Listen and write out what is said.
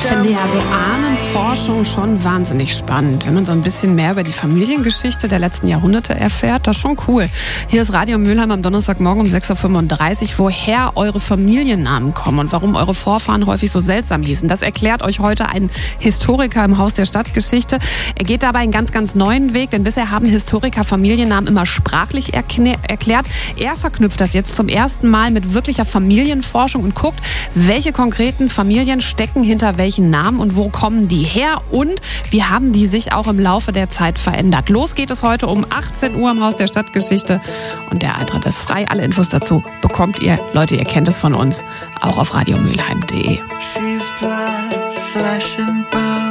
finde ja so Ahnenforschung schon wahnsinnig spannend. Wenn man so ein bisschen mehr über die Familiengeschichte der letzten Jahrhunderte erfährt, das ist schon cool. Hier ist Radio Mülheim am Donnerstagmorgen um 6.35 Uhr. Woher eure Familiennamen kommen und warum eure Vorfahren häufig so seltsam hießen, das erklärt euch heute ein Historiker im Haus der Stadtgeschichte. Er geht dabei einen ganz, ganz neuen Weg, denn bisher haben Historiker Familiennamen immer sprachlich erklärt. Er verknüpft das jetzt zum ersten Mal mit wirklicher Familienforschung und guckt, welche konkreten Familien stecken hinter welchen Namen und wo kommen die her und wie haben die sich auch im Laufe der Zeit verändert. Los geht es heute um 18 Uhr im Haus der Stadtgeschichte und der Eintritt ist frei. Alle Infos dazu bekommt ihr, Leute, ihr kennt es von uns, auch auf radiomülheim.de.